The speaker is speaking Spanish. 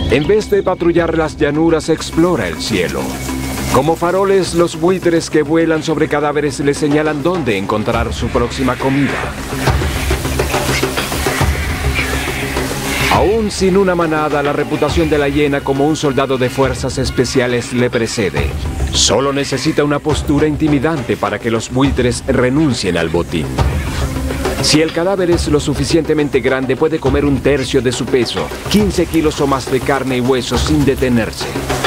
En vez de patrullar las llanuras, explora el cielo. Como faroles, los buitres que vuelan sobre cadáveres le señalan dónde encontrar su próxima comida. Aún sin una manada, la reputación de la hiena como un soldado de fuerzas especiales le precede. Solo necesita una postura intimidante para que los buitres renuncien al botín. Si el cadáver es lo suficientemente grande, puede comer un tercio de su peso, 15 kilos o más de carne y hueso sin detenerse.